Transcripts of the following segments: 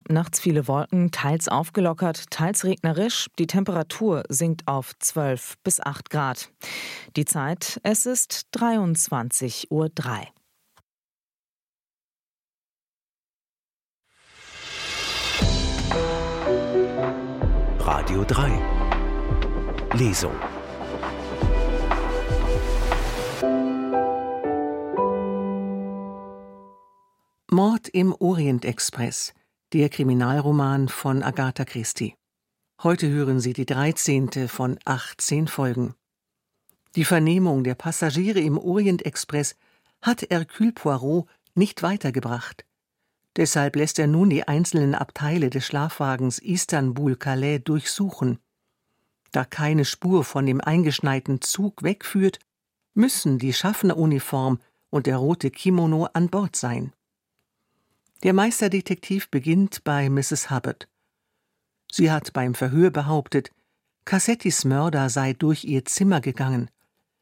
nachts viele Wolken, teils aufgelockert, teils regnerisch. Die Temperatur sinkt auf 12 bis 8 Grad. Die Zeit, es ist 23:03 Uhr. Radio 3 Lesung. Mord im Orient-Express, der Kriminalroman von Agatha Christie. Heute hören Sie die 13. von 18 Folgen. Die Vernehmung der Passagiere im Orient-Express hat Hercule Poirot nicht weitergebracht. Deshalb lässt er nun die einzelnen Abteile des Schlafwagens Istanbul-Calais durchsuchen. Da keine Spur von dem eingeschneiten Zug wegführt, müssen die Schaffneruniform und der rote Kimono an Bord sein. Der Meisterdetektiv beginnt bei Mrs. Hubbard. Sie hat beim Verhör behauptet, Cassettis Mörder sei durch ihr Zimmer gegangen.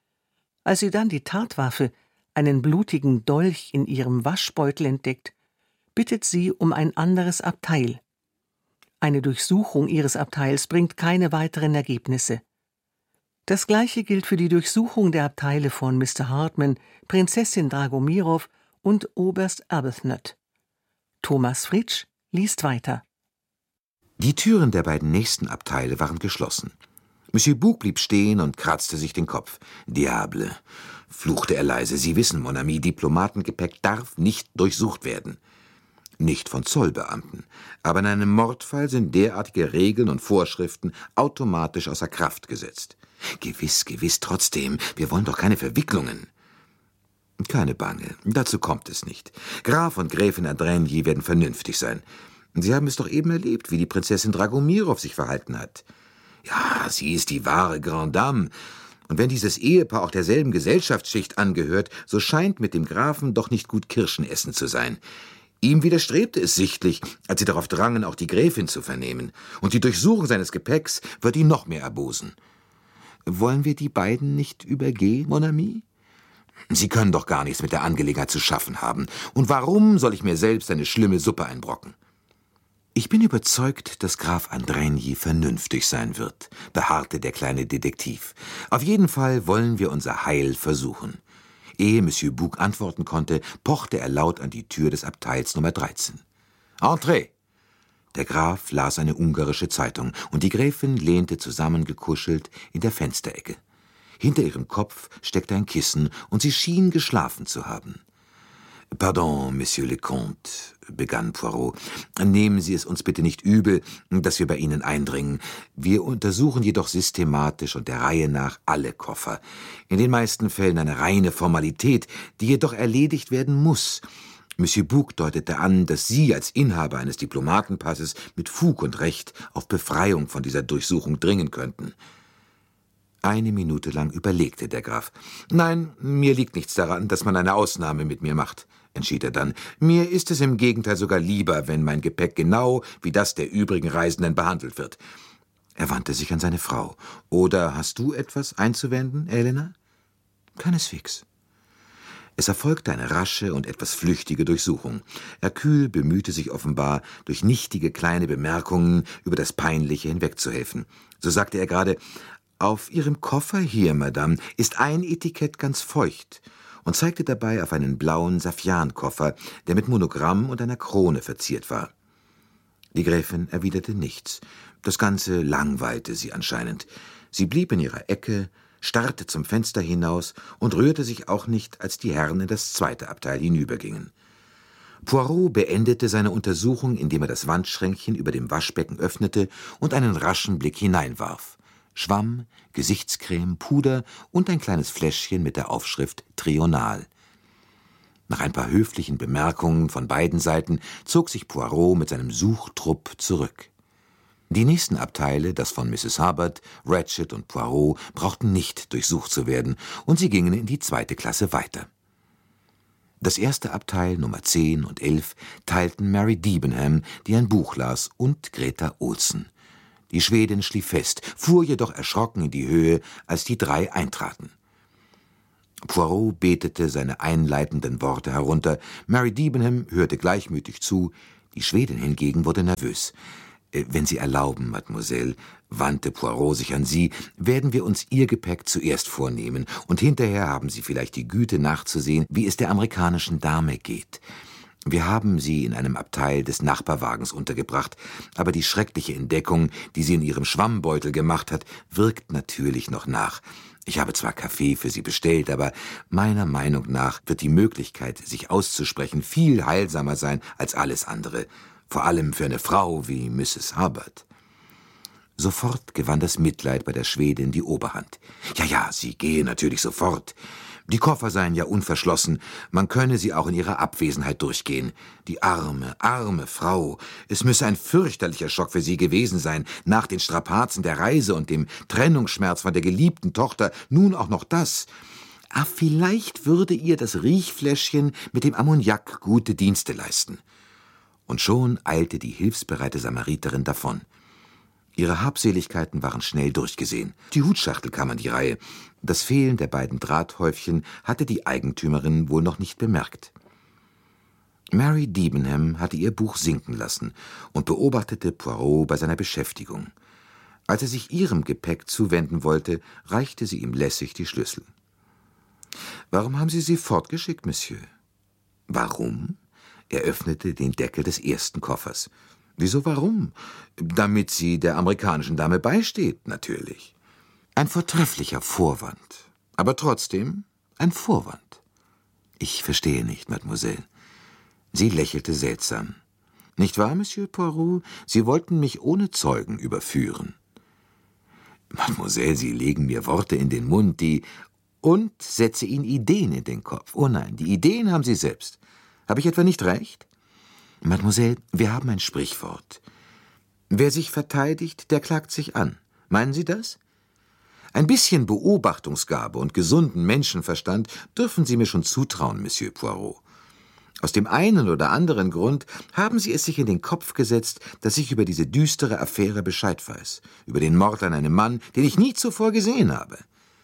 Als sie dann die Tatwaffe, einen blutigen Dolch, in ihrem Waschbeutel entdeckt, bittet sie um ein anderes Abteil. Eine Durchsuchung ihres Abteils bringt keine weiteren Ergebnisse. Das Gleiche gilt für die Durchsuchung der Abteile von Mr. Hartman, Prinzessin Dragomirov und Oberst Arbuthnot. Thomas Fritsch liest weiter. Die Türen der beiden nächsten Abteile waren geschlossen. Monsieur Bouc blieb stehen und kratzte sich den Kopf. »Diable«, fluchte er leise, »Sie wissen, mon ami, Diplomatengepäck darf nicht durchsucht werden.« Nicht von Zollbeamten, aber in einem Mordfall sind derartige Regeln und Vorschriften automatisch außer Kraft gesetzt. »Gewiss, trotzdem, wir wollen doch keine Verwicklungen.« »Keine Bange, dazu kommt es nicht. Graf und Gräfin Andrenyi werden vernünftig sein. Sie haben es doch eben erlebt, wie die Prinzessin Dragomirov sich verhalten hat. Ja, sie ist die wahre Grande Dame. Und wenn dieses Ehepaar auch derselben Gesellschaftsschicht angehört, so scheint mit dem Grafen doch nicht gut Kirschen essen zu sein. Ihm widerstrebte es sichtlich, als sie darauf drangen, auch die Gräfin zu vernehmen. Und die Durchsuchung seines Gepäcks wird ihn noch mehr erbosen. Wollen wir die beiden nicht übergehen, mon ami? Sie können doch gar nichts mit der Angelegenheit zu schaffen haben. Und warum soll ich mir selbst eine schlimme Suppe einbrocken? Ich bin überzeugt, dass Graf Andrenyi vernünftig sein wird, beharrte der kleine Detektiv. Auf jeden Fall wollen wir unser Heil versuchen. Ehe Monsieur Bouc antworten konnte, pochte er laut an die Tür des Abteils Nummer 13. »Entrez!« Der Graf las eine ungarische Zeitung, und die Gräfin lehnte zusammengekuschelt in der Fensterecke. Hinter ihrem Kopf steckte ein Kissen, und sie schien geschlafen zu haben. »Pardon, Monsieur le Comte«, begann Poirot, »nehmen Sie es uns bitte nicht übel, dass wir bei Ihnen eindringen. Wir untersuchen jedoch systematisch und der Reihe nach alle Koffer. In den meisten Fällen eine reine Formalität, die jedoch erledigt werden muss. Monsieur Bouc deutete an, dass Sie als Inhaber eines Diplomatenpasses mit Fug und Recht auf Befreiung von dieser Durchsuchung dringen könnten.« Eine Minute lang überlegte der Graf. »Nein, mir liegt nichts daran, dass man eine Ausnahme mit mir macht«, entschied er dann. »Mir ist es im Gegenteil sogar lieber, wenn mein Gepäck genau wie das der übrigen Reisenden behandelt wird.« Er wandte sich an seine Frau. »Oder hast du etwas einzuwenden, Elena?« »Keineswegs.« Es erfolgte eine rasche und etwas flüchtige Durchsuchung. Hercule bemühte sich offenbar, durch nichtige kleine Bemerkungen über das Peinliche hinwegzuhelfen. So sagte er gerade: »Auf Ihrem Koffer hier, Madame, ist ein Etikett ganz feucht«, und zeigte dabei auf einen blauen Saffiankoffer, der mit Monogramm und einer Krone verziert war. Die Gräfin erwiderte nichts. Das Ganze langweilte sie anscheinend. Sie blieb in ihrer Ecke, starrte zum Fenster hinaus und rührte sich auch nicht, als die Herren in das zweite Abteil hinübergingen. Poirot beendete seine Untersuchung, indem er das Wandschränkchen über dem Waschbecken öffnete und einen raschen Blick hineinwarf. Schwamm, Gesichtscreme, Puder und ein kleines Fläschchen mit der Aufschrift Trional. Nach ein paar höflichen Bemerkungen von beiden Seiten zog sich Poirot mit seinem Suchtrupp zurück. Die nächsten Abteile, das von Mrs. Hubbard, Ratchet und Poirot, brauchten nicht durchsucht zu werden, und sie gingen in die zweite Klasse weiter. Das erste Abteil, Nummer 10 und 11, teilten Mary Debenham, die ein Buch las, und Greta Olsen. Die Schwedin schlief fest, fuhr jedoch erschrocken in die Höhe, als die drei eintraten. Poirot betete seine einleitenden Worte herunter, Mary Debenham hörte gleichmütig zu, Die Schwedin hingegen wurde nervös. »Wenn Sie erlauben, Mademoiselle«, wandte Poirot sich an sie, »werden wir uns Ihr Gepäck zuerst vornehmen, und hinterher haben Sie vielleicht die Güte nachzusehen, wie es der amerikanischen Dame geht. Wir haben sie in einem Abteil des Nachbarwagens untergebracht, aber die schreckliche Entdeckung, die sie in ihrem Schwammbeutel gemacht hat, wirkt natürlich noch nach. Ich habe zwar Kaffee für Sie bestellt, aber meiner Meinung nach wird die Möglichkeit, sich auszusprechen, viel heilsamer sein als alles andere, vor allem für eine Frau wie Mrs. Hubbard.« Sofort gewann das Mitleid bei der Schwedin die Oberhand. Ja, sie gehe natürlich sofort. Die Koffer seien ja unverschlossen, man könne sie auch in ihrer Abwesenheit durchgehen. Die arme Frau, es müsse ein fürchterlicher Schock für sie gewesen sein, nach den Strapazen der Reise und dem Trennungsschmerz von der geliebten Tochter, nun auch noch das. Vielleicht würde ihr das Riechfläschchen mit dem Ammoniak gute Dienste leisten. Und schon eilte die hilfsbereite Samariterin davon. Ihre Habseligkeiten waren schnell durchgesehen. Die Hutschachtel kam an die Reihe. Das Fehlen der beiden Drahthäufchen hatte die Eigentümerin wohl noch nicht bemerkt. Mary Debenham hatte ihr Buch sinken lassen und beobachtete Poirot bei seiner Beschäftigung. Als er sich ihrem Gepäck zuwenden wollte, reichte sie ihm lässig die Schlüssel. »Warum haben Sie sie fortgeschickt, Monsieur?« »Warum?« Er öffnete den Deckel des ersten Koffers. »Wieso warum? Damit sie der amerikanischen Dame beisteht, natürlich.« Ein vortrefflicher Vorwand, aber trotzdem ein Vorwand. »Ich verstehe nicht, Mademoiselle.« Sie lächelte seltsam. »Nicht wahr, Monsieur Poirot? Sie wollten mich ohne Zeugen überführen.« »Mademoiselle, Sie legen mir Worte in den Mund, die... Und setze Ihnen Ideen in den Kopf. Oh nein, die Ideen haben Sie selbst. Habe ich etwa nicht recht?« »Mademoiselle, wir haben ein Sprichwort. Wer sich verteidigt, der klagt sich an. Meinen Sie das? Ein bisschen Beobachtungsgabe und gesunden Menschenverstand dürfen Sie mir schon zutrauen, Monsieur Poirot. Aus dem einen oder anderen Grund haben Sie es sich in den Kopf gesetzt, dass ich über diese düstere Affäre Bescheid weiß, über den Mord an einem Mann, den ich nie zuvor gesehen habe.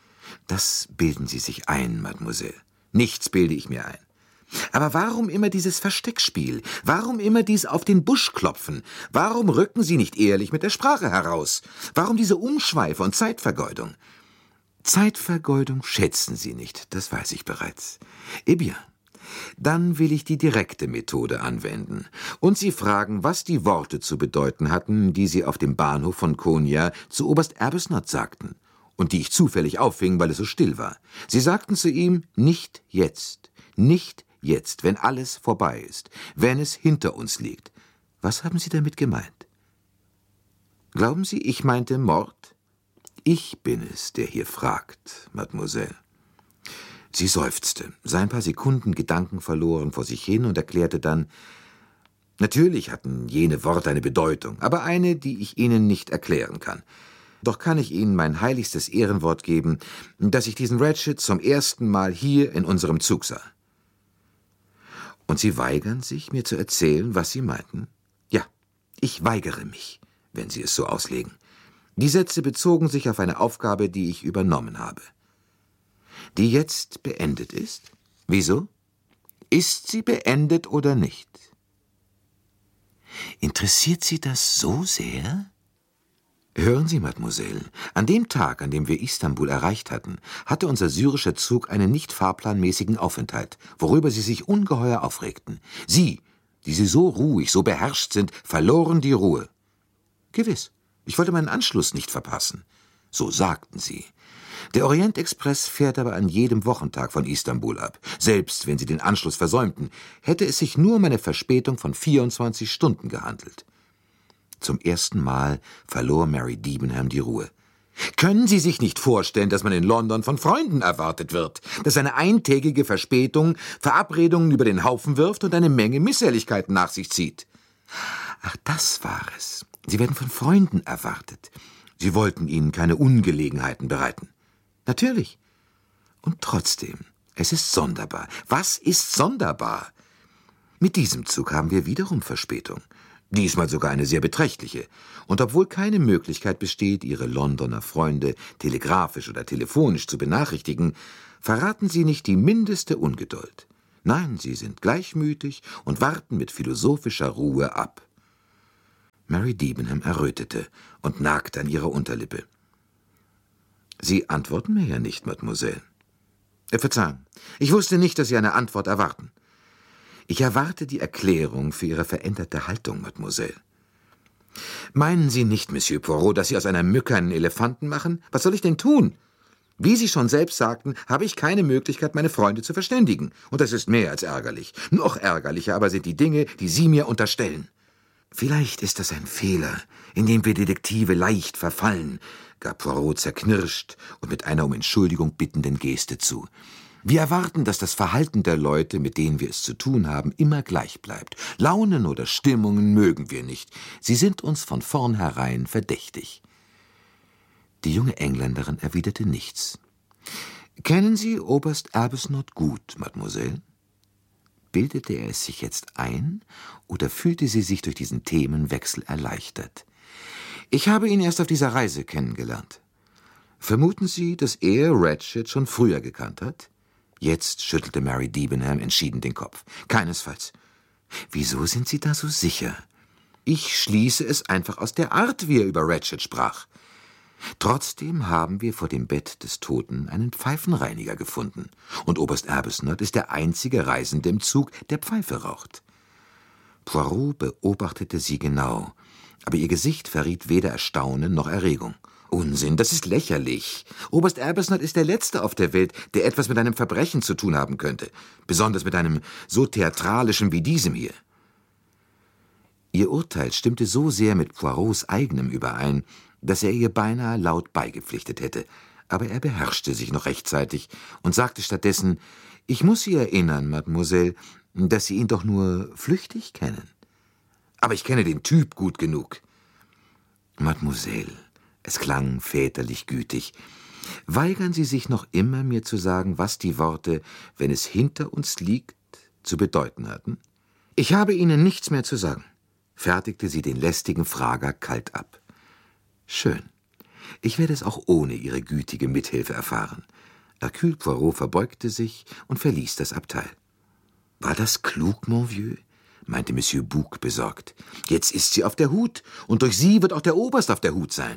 Das bilden Sie sich ein, Mademoiselle. Nichts bilde ich mir ein. Aber warum immer dieses Versteckspiel? Warum immer dies auf den Busch klopfen? Warum rücken Sie nicht ehrlich mit der Sprache heraus? Warum diese Umschweife und Zeitvergeudung? Zeitvergeudung schätzen Sie nicht, das weiß ich bereits. Eh bien, dann will ich die direkte Methode anwenden. Und Sie fragen, was die Worte zu bedeuten hatten, die Sie auf dem Bahnhof von Konya zu Oberst Arbuthnot sagten und die ich zufällig auffing, weil es so still war. Sie sagten zu ihm, nicht jetzt, nicht jetzt, wenn alles vorbei ist, wenn es hinter uns liegt. Was haben Sie damit gemeint? Glauben Sie, ich meinte Mord? Ich bin es, der hier fragt, Mademoiselle. Sie seufzte, sah ein paar Sekunden gedankenverloren vor sich hin und erklärte dann, natürlich hatten jene Worte eine Bedeutung, aber eine, die ich Ihnen nicht erklären kann. Doch kann ich Ihnen mein heiligstes Ehrenwort geben, dass ich diesen Ratchet zum ersten Mal hier in unserem Zug sah. Und Sie weigern sich, mir zu erzählen, was Sie meinten? Ja, ich weigere mich, wenn Sie es so auslegen. Die Sätze bezogen sich auf eine Aufgabe, die ich übernommen habe. Die jetzt beendet ist? Wieso? Ist sie beendet oder nicht? Interessiert Sie das so sehr? Hören Sie, Mademoiselle, an dem Tag, an dem wir Istanbul erreicht hatten, hatte unser syrischer Zug einen nicht fahrplanmäßigen Aufenthalt, worüber Sie sich ungeheuer aufregten. Sie, die Sie so ruhig, so beherrscht sind, verloren die Ruhe. Gewiss, ich wollte meinen Anschluss nicht verpassen. So sagten Sie. Der Orient-Express fährt aber an jedem Wochentag von Istanbul ab. Selbst wenn Sie den Anschluss versäumten, hätte es sich nur um eine Verspätung von 24 Stunden gehandelt. Zum ersten Mal verlor Mary Debenham die Ruhe. Können Sie sich nicht vorstellen, dass man in London von Freunden erwartet wird, dass eine eintägige Verspätung Verabredungen über den Haufen wirft und eine Menge Misshelligkeiten nach sich zieht? Ach, das war es. Sie werden von Freunden erwartet. Sie wollten ihnen keine Ungelegenheiten bereiten. Natürlich. Und trotzdem, es ist sonderbar. Was ist sonderbar? Mit diesem Zug haben wir wiederum Verspätung. Diesmal sogar eine sehr beträchtliche. Und obwohl keine Möglichkeit besteht, Ihre Londoner Freunde telegrafisch oder telefonisch zu benachrichtigen, verraten Sie nicht die mindeste Ungeduld. Nein, sie sind gleichmütig und warten mit philosophischer Ruhe ab. Mary Debenham errötete und nagte an ihrer Unterlippe. »Sie antworten mir ja nicht, Mademoiselle.« »Verzeihen, ich wusste nicht, dass Sie eine Antwort erwarten.« »Ich erwarte die Erklärung für Ihre veränderte Haltung, Mademoiselle.« »Meinen Sie nicht, Monsieur Poirot, dass Sie aus einer Mücke einen Elefanten machen? Was soll ich denn tun? Wie Sie schon selbst sagten, habe ich keine Möglichkeit, meine Freunde zu verständigen. Und das ist mehr als ärgerlich. Noch ärgerlicher aber sind die Dinge, die Sie mir unterstellen.« »Vielleicht ist das ein Fehler, in dem wir Detektive leicht verfallen«, gab Poirot zerknirscht und mit einer um Entschuldigung bittenden Geste zu. »Wir erwarten, dass das Verhalten der Leute, mit denen wir es zu tun haben, immer gleich bleibt. Launen oder Stimmungen mögen wir nicht. Sie sind uns von vornherein verdächtig.« Die junge Engländerin erwiderte nichts. »Kennen Sie Oberst Arbuthnot gut, Mademoiselle?« Bildete er es sich jetzt ein, oder fühlte sie sich durch diesen Themenwechsel erleichtert? »Ich habe ihn erst auf dieser Reise kennengelernt.« »Vermuten Sie, dass er Ratchet schon früher gekannt hat?« Jetzt schüttelte Mary Debenham entschieden den Kopf. »Keinesfalls.« »Wieso sind Sie da so sicher?« »Ich schließe es einfach aus der Art, wie er über Ratchet sprach.« »Trotzdem haben wir vor dem Bett des Toten einen Pfeifenreiniger gefunden. Und Oberst Arbuthnot ist der einzige Reisende im Zug, der Pfeife raucht.« Poirot beobachtete sie genau, aber ihr Gesicht verriet weder Erstaunen noch Erregung. »Unsinn, das ist lächerlich. Oberst Arbuthnot ist der Letzte auf der Welt, der etwas mit einem Verbrechen zu tun haben könnte. Besonders mit einem so theatralischen wie diesem hier.« Ihr Urteil stimmte so sehr mit Poirots eigenem überein, dass er ihr beinahe laut beigepflichtet hätte, aber er beherrschte sich noch rechtzeitig und sagte stattdessen, »Ich muss Sie erinnern, Mademoiselle, dass Sie ihn doch nur flüchtig kennen.« »Aber ich kenne den Typ gut genug.« »Mademoiselle«, es klang väterlich gütig, »weigern Sie sich noch immer, mir zu sagen, was die Worte, wenn es hinter uns liegt, zu bedeuten hatten?« »Ich habe Ihnen nichts mehr zu sagen«, fertigte sie den lästigen Frager kalt ab. »Schön. Ich werde es auch ohne Ihre gütige Mithilfe erfahren.« Hercule Poirot verbeugte sich und verließ das Abteil. »War das klug, mon vieux?« meinte Monsieur Bouc besorgt. »Jetzt ist sie auf der Hut, und durch sie wird auch der Oberst auf der Hut sein.«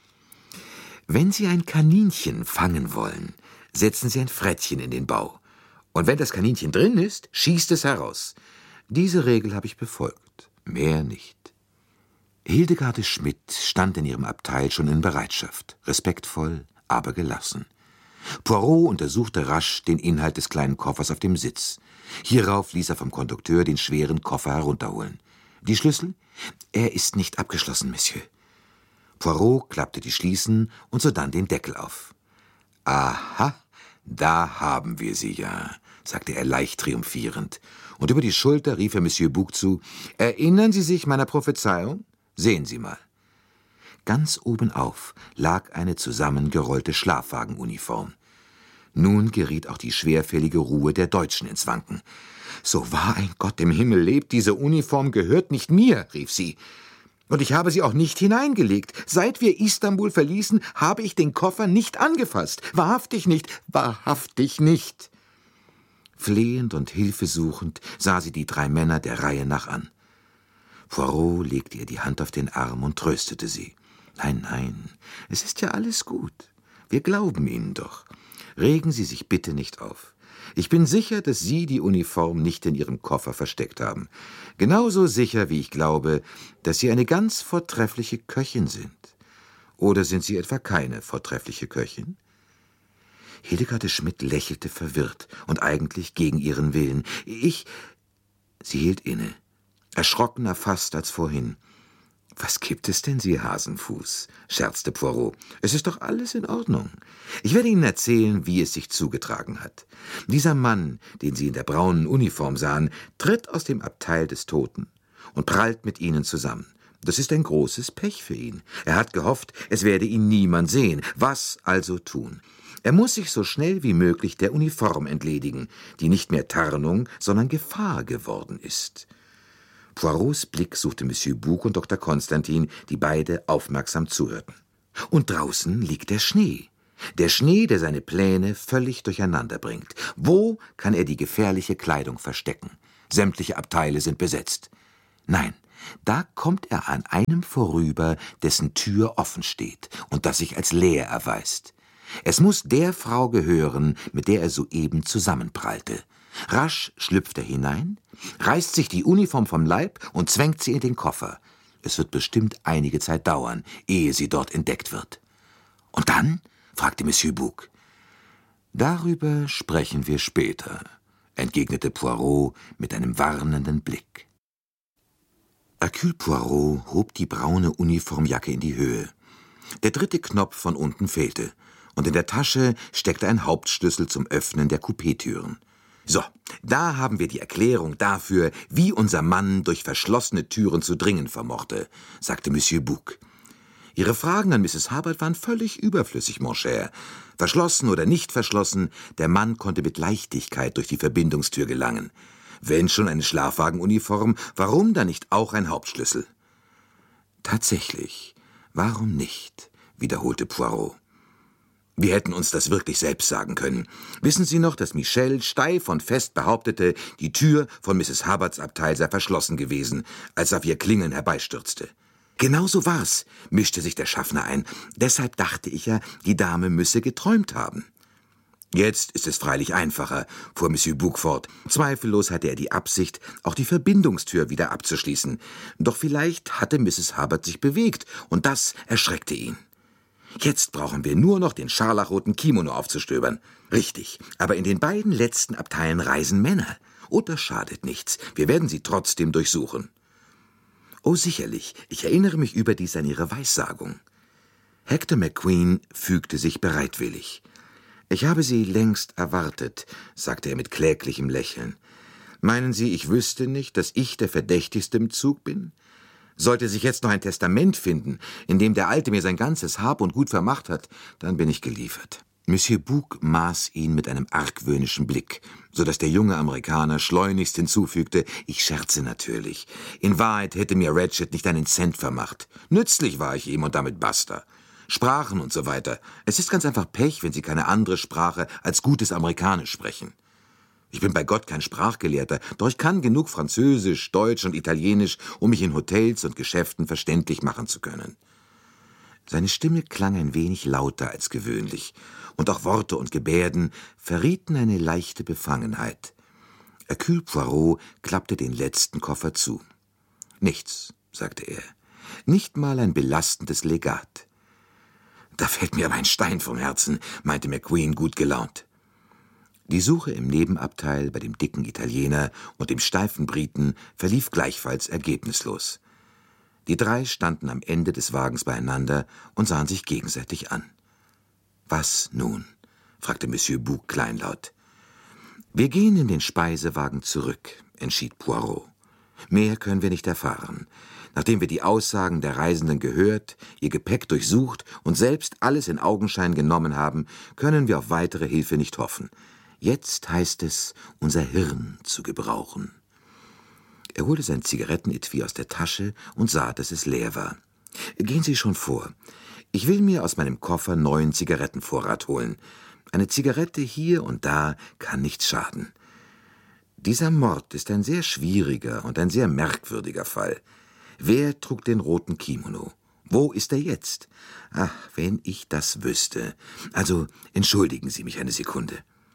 »Wenn Sie ein Kaninchen fangen wollen, setzen Sie ein Frettchen in den Bau. Und wenn das Kaninchen drin ist, schießt es heraus. Diese Regel habe ich befolgt, mehr nicht.« Hildegarde Schmidt stand in ihrem Abteil schon in Bereitschaft, respektvoll, aber gelassen. Poirot untersuchte rasch den Inhalt des kleinen Koffers auf dem Sitz. Hierauf ließ er vom Kondukteur den schweren Koffer herunterholen. »Die Schlüssel?« »Er ist nicht abgeschlossen, Monsieur.« Poirot klappte die Schließen und sodann den Deckel auf. »Aha, da haben wir sie ja«, sagte er leicht triumphierend. Und über die Schulter rief er Monsieur Bouc zu, »Erinnern Sie sich meiner Prophezeiung? Sehen Sie mal.« Ganz obenauf lag eine zusammengerollte Schlafwagenuniform. Nun geriet auch die schwerfällige Ruhe der Deutschen ins Wanken. »So wahr ein Gott im Himmel lebt, diese Uniform gehört nicht mir«, rief sie. »Und ich habe sie auch nicht hineingelegt. Seit wir Istanbul verließen, habe ich den Koffer nicht angefasst. Wahrhaftig nicht, wahrhaftig nicht.« Flehend und hilfesuchend sah sie die 3 Männer der Reihe nach an. Poirot legte ihr die Hand auf den Arm und tröstete sie. »Nein, nein, es ist ja alles gut. Wir glauben Ihnen doch. Regen Sie sich bitte nicht auf. Ich bin sicher, dass Sie die Uniform nicht in Ihrem Koffer versteckt haben. Genauso sicher, wie ich glaube, dass Sie eine ganz vortreffliche Köchin sind. Oder sind Sie etwa keine vortreffliche Köchin?« Hildegarde Schmidt lächelte verwirrt und eigentlich gegen ihren Willen. Sie hielt inne, erschrockener fast als vorhin. »Was gibt es denn, Sie Hasenfuß?« scherzte Poirot. »Es ist doch alles in Ordnung. Ich werde Ihnen erzählen, wie es sich zugetragen hat. Dieser Mann, den Sie in der braunen Uniform sahen, tritt aus dem Abteil des Toten und prallt mit Ihnen zusammen. Das ist ein großes Pech für ihn. Er hat gehofft, es werde ihn niemand sehen. Was also tun? Er muss sich so schnell wie möglich der Uniform entledigen, die nicht mehr Tarnung, sondern Gefahr geworden ist.« Poirots Blick suchte Monsieur Bouc und Dr. Constantin, die beide aufmerksam zuhörten. »Und draußen liegt der Schnee. Der Schnee, der seine Pläne völlig durcheinander bringt. Wo kann er die gefährliche Kleidung verstecken? Sämtliche Abteile sind besetzt. Nein, da kommt er an einem vorüber, dessen Tür offen steht und das sich als leer erweist. Es muss der Frau gehören, mit der er soeben zusammenprallte. Rasch schlüpft er hinein, reißt sich die Uniform vom Leib und zwängt sie in den Koffer. Es wird bestimmt einige Zeit dauern, ehe sie dort entdeckt wird. Und dann? Fragte Monsieur Bouc. Darüber sprechen wir später, entgegnete Poirot mit einem warnenden Blick. Hercule Poirot hob die braune Uniformjacke in die Höhe. Der dritte Knopf von unten fehlte, und in der Tasche steckte ein Hauptschlüssel zum Öffnen der Coupétüren. So, da haben wir die Erklärung dafür, wie unser Mann durch verschlossene Türen zu dringen vermochte, sagte Monsieur Bouc. Ihre Fragen an Mrs. Hubbard waren völlig überflüssig, mon cher. Verschlossen oder nicht verschlossen, der Mann konnte mit Leichtigkeit durch die Verbindungstür gelangen. Wenn schon eine Schlafwagenuniform, warum dann nicht auch ein Hauptschlüssel? Tatsächlich, warum nicht? Wiederholte Poirot. Wir hätten uns das wirklich selbst sagen können. Wissen Sie noch, dass Michel steif und fest behauptete, die Tür von Mrs. Hubbards Abteil sei verschlossen gewesen, als er auf ihr Klingeln herbeistürzte? Genau so war's, mischte sich der Schaffner ein. Deshalb dachte ich ja, die Dame müsse geträumt haben. Jetzt ist es freilich einfacher, fuhr Monsieur Bouc fort. Zweifellos hatte er die Absicht, auch die Verbindungstür wieder abzuschließen. Doch vielleicht hatte Mrs. Hubbard sich bewegt, und das erschreckte ihn. Jetzt brauchen wir nur noch den scharlachroten Kimono aufzustöbern. Richtig, aber in den beiden letzten Abteilen reisen Männer. Und das schadet nichts, wir werden sie trotzdem durchsuchen. Oh, sicherlich, ich erinnere mich überdies an Ihre Weissagung. Hector McQueen fügte sich bereitwillig. »Ich habe Sie längst erwartet«, sagte er mit kläglichem Lächeln. »Meinen Sie, ich wüsste nicht, dass ich der Verdächtigste im Zug bin? Sollte sich jetzt noch ein Testament finden, in dem der Alte mir sein ganzes Hab und Gut vermacht hat, dann bin ich geliefert.« Monsieur Bouc maß ihn mit einem argwöhnischen Blick, so dass der junge Amerikaner schleunigst hinzufügte, »Ich scherze natürlich. In Wahrheit hätte mir Ratchet nicht einen Cent vermacht. Nützlich war ich ihm und damit basta. Sprachen und so weiter. Es ist ganz einfach Pech, wenn Sie keine andere Sprache als gutes Amerikanisch sprechen. Ich bin bei Gott kein Sprachgelehrter, doch ich kann genug Französisch, Deutsch und Italienisch, um mich in Hotels und Geschäften verständlich machen zu können.« Seine Stimme klang ein wenig lauter als gewöhnlich, und auch Worte und Gebärden verrieten eine leichte Befangenheit. Hercule Poirot klappte den letzten Koffer zu. »Nichts«, sagte er, »nicht mal ein belastendes Legat.« »Da fällt mir aber ein Stein vom Herzen«, meinte McQueen gut gelaunt. Die Suche im Nebenabteil bei dem dicken Italiener und dem steifen Briten verlief gleichfalls ergebnislos. Die drei standen am Ende des Wagens beieinander und sahen sich gegenseitig an. »Was nun?« fragte Monsieur Bouc kleinlaut. »Wir gehen in den Speisewagen zurück«, entschied Poirot. »Mehr können wir nicht erfahren. Nachdem wir die Aussagen der Reisenden gehört, ihr Gepäck durchsucht und selbst alles in Augenschein genommen haben, können wir auf weitere Hilfe nicht hoffen. Jetzt heißt es, unser Hirn zu gebrauchen.« Er holte sein Zigarettenetui aus der Tasche und sah, dass es leer war. »Gehen Sie schon vor. Ich will mir aus meinem Koffer neuen Zigarettenvorrat holen. Eine Zigarette hier und da kann nichts schaden. Dieser Mord ist ein sehr schwieriger und ein sehr merkwürdiger Fall. Wer trug den roten Kimono? Wo ist er jetzt? Ach, wenn ich das wüsste. Also, entschuldigen Sie mich eine Sekunde.«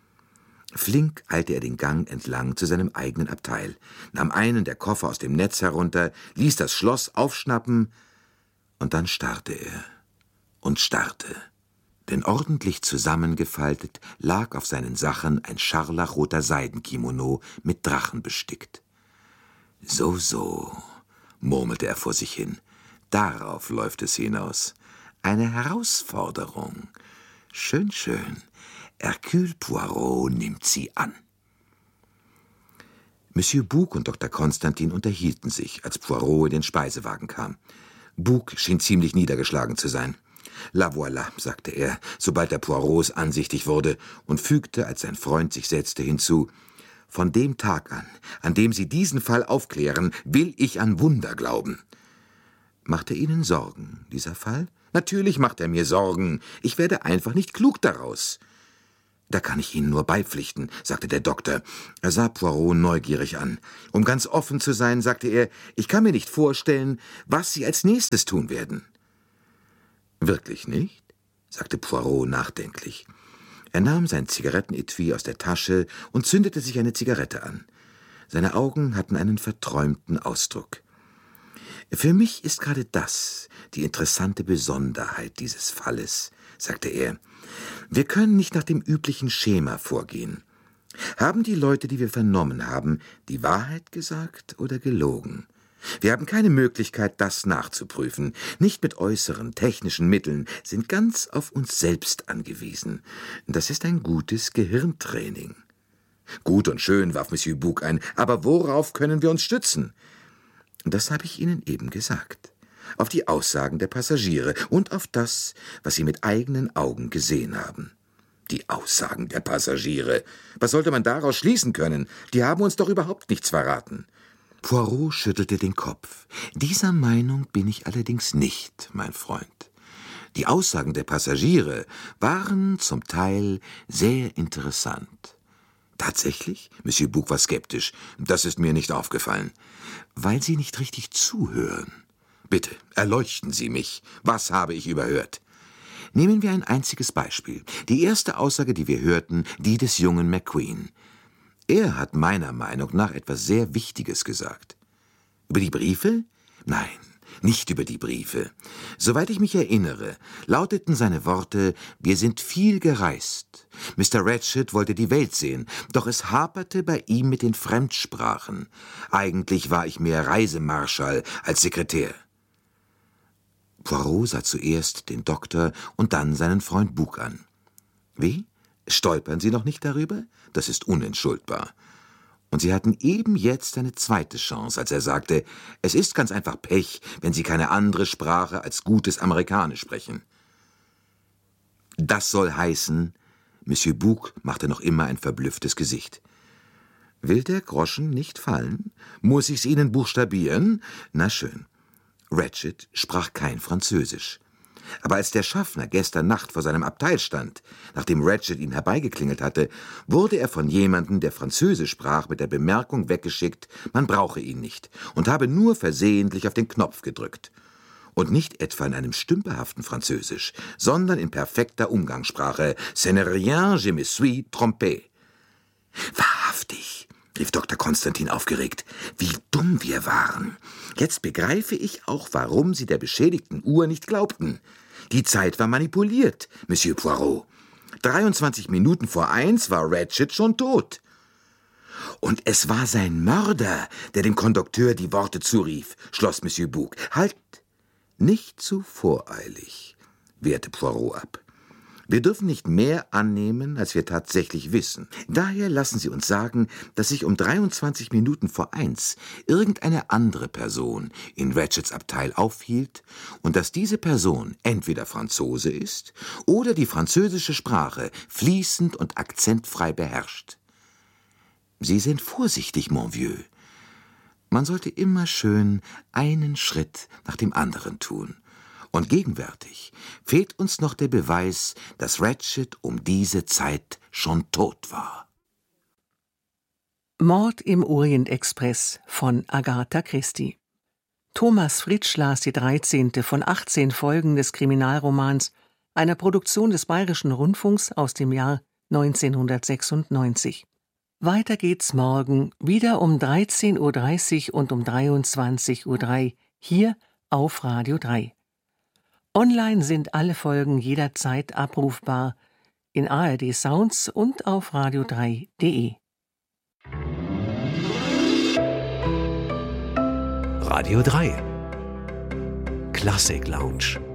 Flink eilte er den Gang entlang zu seinem eigenen Abteil, nahm einen der Koffer aus dem Netz herunter, ließ das Schloss aufschnappen, und dann starrte er und starrte. Denn ordentlich zusammengefaltet lag auf seinen Sachen ein scharlachroter Seidenkimono mit Drachen bestickt. »So«, murmelte er vor sich hin, »darauf läuft es hinaus. Eine Herausforderung. Schön, schön. Hercule Poirot nimmt sie an.« Monsieur Bouc und Dr. Constantin unterhielten sich, als Poirot in den Speisewagen kam. Bouc schien ziemlich niedergeschlagen zu sein. »La voilà«, sagte er, sobald er Poirots ansichtig wurde, und fügte, als sein Freund sich setzte, hinzu, »Von dem Tag an dem Sie diesen Fall aufklären, will ich an Wunder glauben.« Macht er Ihnen Sorgen, dieser Fall? Natürlich macht er mir Sorgen. Ich werde einfach nicht klug daraus. Da kann ich Ihnen nur beipflichten, sagte der Doktor. Er sah Poirot neugierig an. Um ganz offen zu sein, sagte er, ich kann mir nicht vorstellen, was Sie als nächstes tun werden. Wirklich nicht? Sagte Poirot nachdenklich. Er nahm sein Zigarettenetui aus der Tasche und zündete sich eine Zigarette an. Seine Augen hatten einen verträumten Ausdruck. Für mich ist gerade das die interessante Besonderheit dieses Falles, sagte er. Wir können nicht nach dem üblichen Schema vorgehen. Haben die Leute, die wir vernommen haben, die Wahrheit gesagt oder gelogen? Wir haben keine Möglichkeit, das nachzuprüfen. Nicht mit äußeren, technischen Mitteln, sind ganz auf uns selbst angewiesen. Das ist ein gutes Gehirntraining. Gut und schön, warf Monsieur Bouc ein, aber worauf können wir uns stützen? Das habe ich Ihnen eben gesagt. Auf die Aussagen der Passagiere und auf das, was sie mit eigenen Augen gesehen haben. Die Aussagen der Passagiere. Was sollte man daraus schließen können? Die haben uns doch überhaupt nichts verraten. Poirot schüttelte den Kopf. Dieser Meinung bin ich allerdings nicht, mein Freund. Die Aussagen der Passagiere waren zum Teil sehr interessant. Tatsächlich? Monsieur Bouc war skeptisch. Das ist mir nicht aufgefallen. Weil Sie nicht richtig zuhören. Bitte, erleuchten Sie mich. Was habe ich überhört? Nehmen wir ein einziges Beispiel. Die erste Aussage, die wir hörten, die des jungen McQueen. Er hat meiner Meinung nach etwas sehr Wichtiges gesagt. Über die Briefe? Nein, nicht über die Briefe. Soweit ich mich erinnere, lauteten seine Worte, wir sind viel gereist. Mr. Ratchet wollte die Welt sehen, doch es haperte bei ihm mit den Fremdsprachen. Eigentlich war ich mehr Reisemarschall als Sekretär. Poirot sah zuerst den Doktor und dann seinen Freund Bouc an. Wie? Stolpern Sie noch nicht darüber? Das ist unentschuldbar. Und Sie hatten eben jetzt eine zweite Chance, als er sagte, es ist ganz einfach Pech, wenn Sie keine andere Sprache als gutes Amerikanisch sprechen. Das soll heißen, Monsieur Bouc machte noch immer ein verblüfftes Gesicht. Will der Groschen nicht fallen? Muss ich's Ihnen buchstabieren? Na schön. Ratchet sprach kein Französisch. Aber als der Schaffner gestern Nacht vor seinem Abteil stand, nachdem Ratchet ihn herbeigeklingelt hatte, wurde er von jemandem, der Französisch sprach, mit der Bemerkung weggeschickt, man brauche ihn nicht und habe nur versehentlich auf den Knopf gedrückt. Und nicht etwa in einem stümperhaften Französisch, sondern in perfekter Umgangssprache. Ce n'est rien, je me suis trompé. Wahrhaftig, rief Dr. Konstantin aufgeregt. Wie dumm wir waren. Jetzt begreife ich auch, warum Sie der beschädigten Uhr nicht glaubten. Die Zeit war manipuliert, Monsieur Poirot. 23 Minuten vor 1 war Ratchet schon tot. Und es war sein Mörder, der dem Kondukteur die Worte zurief, schloss Monsieur Bouc. Halt, nicht zu voreilig, wehrte Poirot ab. Wir dürfen nicht mehr annehmen, als wir tatsächlich wissen. Daher lassen Sie uns sagen, dass sich um 23 Minuten vor 1 irgendeine andere Person in Ratchets Abteil aufhielt und dass diese Person entweder Franzose ist oder die französische Sprache fließend und akzentfrei beherrscht. Sie sind vorsichtig, mon vieux. Man sollte immer schön einen Schritt nach dem anderen tun. Und gegenwärtig fehlt uns noch der Beweis, dass Ratchet um diese Zeit schon tot war. Mord im Orient-Express von Agatha Christie. Thomas Fritsch las die 13. von 18 Folgen des Kriminalromans, einer Produktion des Bayerischen Rundfunks aus dem Jahr 1996. Weiter geht's morgen wieder um 13.30 Uhr und um 23.03 Uhr hier auf Radio 3. Online sind alle Folgen jederzeit abrufbar in ARD Sounds und auf radio3.de. Radio 3 Klassik Lounge.